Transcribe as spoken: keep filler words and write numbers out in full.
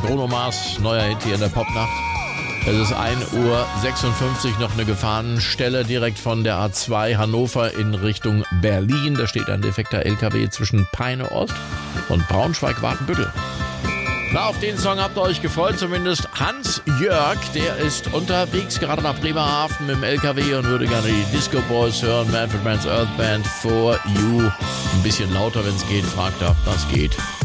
Bruno Mars, neuer Hit hier in der Popnacht. Es ist ein Uhr sechsundfünfzig, noch eine Gefahrenstelle direkt von der A zwei Hannover in Richtung Berlin. Da steht ein defekter L K W zwischen Peine Ost und Braunschweig-Wartenbüttel. Na, auf den Song habt ihr euch gefreut, zumindest Hans-Jörg, der ist unterwegs, gerade nach Bremerhaven mit dem L K W und würde gerne die Disco Boys hören, Manfred Mann's Earth Band, For You. Ein bisschen lauter, wenn es geht, fragt er, das geht.